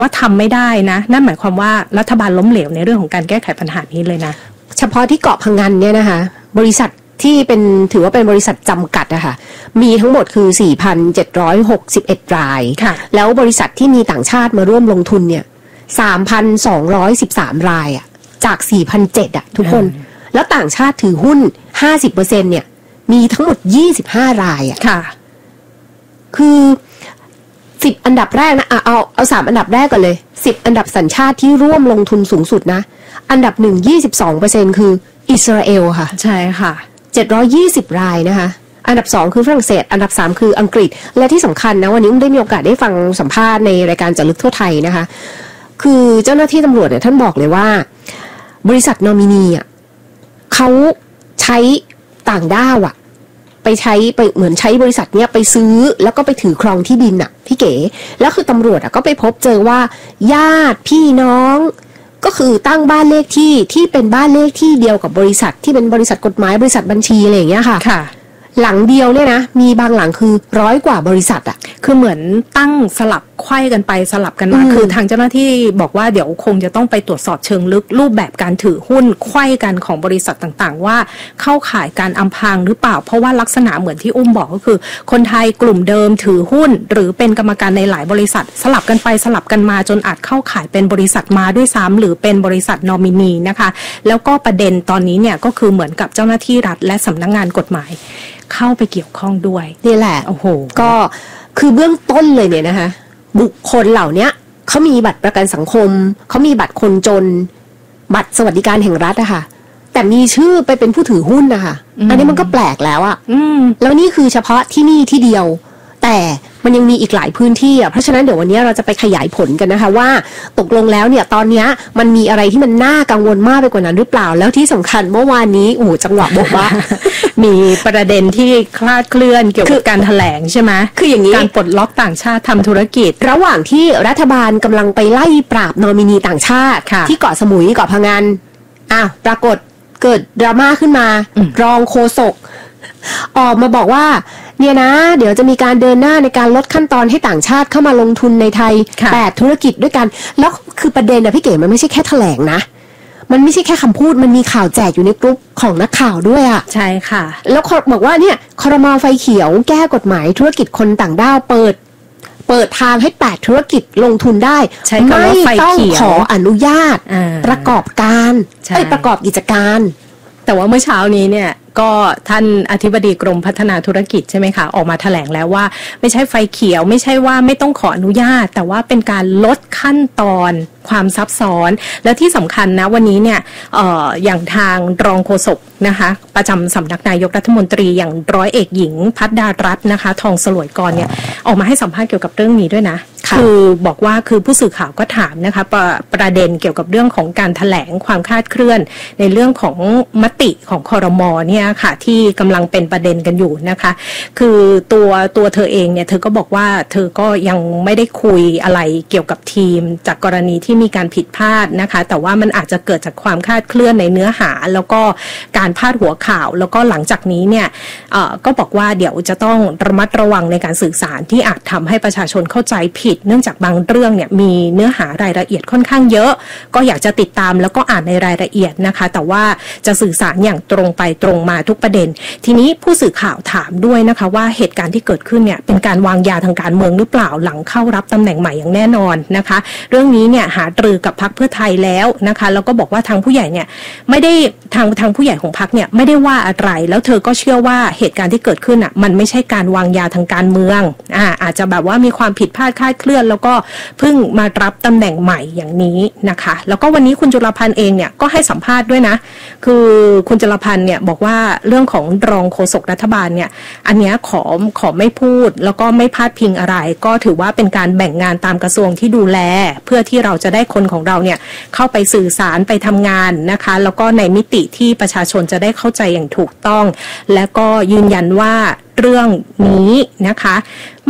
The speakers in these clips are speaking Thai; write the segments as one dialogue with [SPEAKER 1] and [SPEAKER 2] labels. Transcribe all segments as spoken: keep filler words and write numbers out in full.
[SPEAKER 1] ว่าทำไม่ได้นะนั่นหมายความว่ารัฐบาลล้มเหลวในเรื่องของการแก้ไขปัญหานี้เลยนะ
[SPEAKER 2] เฉพาะที่เกาะพังงานเนี่ยนะคะบริษัทที่เป็นถือว่าเป็นบริษัทจำกัดอะค่ะมีทั้งหมดคือ สี่พันเจ็ดร้อยหกสิบเอ็ด รายแล้วบริษัทที่มีต่างชาติมาร่วมลงทุนเนี่ย สามพันสองร้อยสิบสาม รายอะจาก สี่พันเจ็ดร้อย อะทุกคนแล้วต่างชาติถือหุ้น ห้าสิบเปอร์เซ็นต์ เนี่ยมีทั้งหมดยี่สิบห้ารายอะ
[SPEAKER 1] ค่ะ
[SPEAKER 2] คือสิบอันดับแรกนะเอาเอาเอาสามอันดับแรกก่อนเลยสิบอันดับสัญชาติที่ร่วมลงทุนสูงสุดนะอันดับหนึ่ง ยี่สิบสองเปอร์เซ็นต์ คืออิสราเอลค่ะ
[SPEAKER 1] ใช่ค่ะ
[SPEAKER 2] เจ็ดร้อยยี่สิบรายนะคะอันดับสองคือฝรั่งเศสอันดับสามคืออังกฤษและที่สำคัญนะวันนี้อุ้มได้มีโอกาสได้ฟังสัมภาษณ์ในรายการเจาะลึกทั่วไทยนะคะคือเจ้าหน้าที่ตำรวจเนี่ยท่านบอกเลยว่าบริษัทนอมินีอ่ะเขาใช้ต่างด้าวอ่ะไปใช้ไปเหมือนใช้บริษัทเนี้ยไปซื้อแล้วก็ไปถือครองที่ดินอ่ะพี่เก๋แล้วคือตำรวจอ่ะก็ไปพบเจอว่าญาติพี่น้องก็คือตั้งบ้านเลขที่ที่เป็นบ้านเลขที่เดียวกับบริษัทที่เป็นบริษัทกฎหมายบริษัทบัญชีอะไรอย่างเงี้ยค่ะ
[SPEAKER 1] ค่ะ
[SPEAKER 2] หลังเดียวเนี่ยนะมีบางหลังคือร้อยกว่าบริษัทอ่ะ
[SPEAKER 1] คือเหมือนตั้งสลับไขว้กันไปสลับกันมาคือทางเจ้าหน้าที่บอกว่าเดี๋ยวคงจะต้องไปตรวจสอบเชิงลึกรูปแบบการถือหุ้นไขว้กันของบริษัทต่างๆว่าเข้าข่ายการอำพรางหรือเปล่าเพราะว่าลักษณะเหมือนที่อุ้มบอกก็คือคนไทยกลุ่มเดิมถือหุ้นหรือเป็นกรรมการในหลายบริษัทสลับกันไปสลับกันมาจนอาจเข้าข่ายเป็นบริษัทมาด้วยซ้ำหรือเป็นบริษัทนอมินีนะคะแล้วก็ประเด็นตอนนี้เนี่ยก็คือเหมือนกับเจ้าหน้าที่รัฐและสำนักงานกฎหมายเข้าไปเกี่ยวข้องด้วย
[SPEAKER 2] นี่แหละ
[SPEAKER 1] โอ้โห
[SPEAKER 2] ก็คือเบื้องต้นเลยเนี่ยนะคะบุคคลเหล่านี้เขามีบัตรประกันสังคมเขามีบัตรคนจนบัตรสวัสดิการแห่งรัฐอะค่ะแต่มีชื่อไปเป็นผู้ถือหุ้นนะคะอันนี้มันก็แปลกแล้วอะแล้วนี่คือเฉพาะที่นี่ที่เดียวแต่มันยังมีอีกหลายพื้นที่อ่ะเพราะฉะนั้นเดี๋ยววันนี้เราจะไปขยายผลกันนะคะว่าตกลงแล้วเนี่ยตอนนี้มันมีอะไรที่มันน่ากังวลมากไปกว่านั้นหรือเปล่าแล้วที่สำคัญเมื่อวานนี้โอ้โหจังหวะบอกว่า
[SPEAKER 1] มีประเด็นที่คลาดเคลื่อนเกี่ยวกับการแถลงใช่ไหม
[SPEAKER 2] คืออย่างนี้
[SPEAKER 1] การปลดล็อกต่างชาติทำธุรกิจ
[SPEAKER 2] ระหว่างที่รัฐบาลกำลังไปไล่ปราบนอมินีต่างชาติที่เกาะสมุยเกาะพะงันอ้าวปรากฏเกิดดราม่าขึ้นมารองโฆษกออกมาบอกว่าเนี่ยนะเดี๋ยวจะมีการเดินหน้าในการลดขั้นตอนให้ต่างชาติเข้ามาลงทุนในไทยแปดธุรกิจด้วยกันแล้วคือประเด็นนะพี่เก๋มันไม่ใช่แค่แถลงนะมันไม่ใช่แค่คำพูดมันมีข่าวแจกอยู่ในกลุ่มของนักข่าวด้วยอ่ะ
[SPEAKER 1] ใช่ค่ะ
[SPEAKER 2] แล้วบอกว่าเนี่ยครม.ไฟเขียวแก้กฎหมายธุรกิจคนต่างด้าวเปิดเปิดทางให้แปดธุรกิจลงทุนได้ไม่ต้องขออนุญาตประกอบการไอ้ประกอบกิจการ
[SPEAKER 1] แต่ว่าเมื่อเช้านี้เนี่ยก็ท่านอธิบดีกรมพัฒนาธุรกิจใช่ไหมคะออกมาแถลงแล้วว่าไม่ใช่ไฟเขียวไม่ใช่ว่าไม่ต้องขออนุญาตแต่ว่าเป็นการลดขั้นตอนความซับซ้อนและที่สำคัญนะวันนี้เนี่ย เอ่อ อย่างทางรองโฆษกนะคะประจำสำนักนายกรัฐมนตรีอย่างร้อยเอกหญิงพัฒดารัตน์นะคะทองสลวยกรเนี่ยออกมาให้สัมภาษณ์เกี่ยวกับเรื่องนี้ด้วยนะคือบอกว่าคือผู้สื่อข่าวก็ถามนะคะประประเด็นเกี่ยวกับเรื่องของการแถลงความคลาดเคลื่อนในเรื่องของมติของครม.เนี่ยค่ะที่กำลังเป็นประเด็นกันอยู่นะคะคือตัวตัวเธอเองเนี่ยเธอก็บอกว่าเธอก็ยังไม่ได้คุยอะไรเกี่ยวกับทีมจากกรณีที่มีการผิดพลาดนะคะแต่ว่ามันอาจจะเกิดจากความคลาดเคลื่อนในเนื้อหาแล้วก็การพาดหัวข่าวแล้วก็หลังจากนี้เนี่ยเอ่อก็บอกว่าเดี๋ยวจะต้องระมัดระวังในการสื่อสารที่อาจทำให้ประชาชนเข้าใจผิดเนื่องจากบางเรื่องเนี่ยมีเนื้อหารายละเอียดค่อนข้างเยอะก็อยากจะติดตามแล้วก็อ่านในรายละเอียดนะคะแต่ว่าจะสื่อสารอย่างตรงไปตรงมาทุกประเด็นทีนี้ผู้สื่อข่าวถามด้วยนะคะว่าเหตุการณ์ที่เกิดขึ้นเนี่ยเป็นการวางยาทางการเมืองหรือเปล่าหลังเข้ารับตำแหน่งใหม่อย่างแน่นอนนะคะเรื่องนี้เนี่ยหารือกับพรรคเพื่อไทยแล้วนะคะแล้วก็บอกว่าทางผู้ใหญ่เนี่ยไม่ได้ทางทางผู้ใหญ่ของพรรคเนี่ยไม่ได้ว่าอะไรแล้วเธอก็เชื่อว่าเหตุการณ์ที่เกิดขึ้นอ่ะมันไม่ใช่การวางยาทางการเมืองอ่าอาจจะแบบว่ามีความผิดพลาดคลาดเคลื่อนแล้วก็เพิ่งมารับตำแหน่งใหม่อย่างนี้นะคะแล้วก็วันนี้คุณจุลพันธ์เองเนี่ยก็ให้สัมภาษณ์ด้วยนะคือคุณจุลพันธ์เนี่ยบอกว่าเรื่องของรองโฆษกรัฐบาลเนี่ยอันเนี้ยขอขอไม่พูดแล้วก็ไม่พาดพิงอะไรก็ถือว่าเป็นการแบ่งงานตามกระทรวงที่ดูแลเพื่อที่เราจะได้คนของเราเนี่ยเข้าไปสื่อสารไปทำงานนะคะแล้วก็ในมิติที่ประชาชนจะได้เข้าใจอย่างถูกต้องและก็ยืนยันว่าเรื่องนี้นะคะ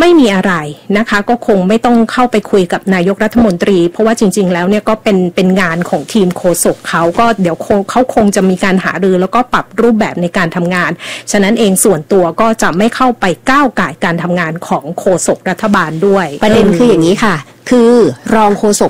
[SPEAKER 1] ไม่มีอะไรนะคะก็คงไม่ต้องเข้าไปคุยกับนายกรัฐมนตรีเพราะว่าจริงๆแล้วเนี่ยก็เป็นเป็นงานของทีมโฆษกเขาก็เดี๋ยวเขาคงจะมีการหารือแล้วก็ปรับรูปแบบในการทำงานฉะนั้นเองส่วนตัวก็จะไม่เข้าไปก้าวก่ายการทำงานของโฆษกรัฐบาลด้วย
[SPEAKER 2] ประเด็นคืออย่างนี้ค่ะคือรองโฆษก